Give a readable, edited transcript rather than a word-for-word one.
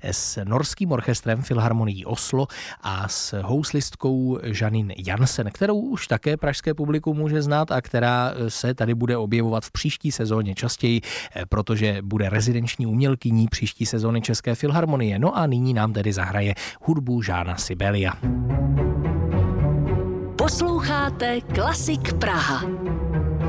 s norským orchestrem Filharmonií Oslo a s houslistkou Janine Jansen, kterou už také pražské publikum může znát a která se tady bude objevovat v příští sezóně častěji, protože bude rezidenční umělkyní příští sezóny České filharmonie. No a nyní nám tedy zahraje hudbu Jána Sibelia. Posloucháte Klasik Praha.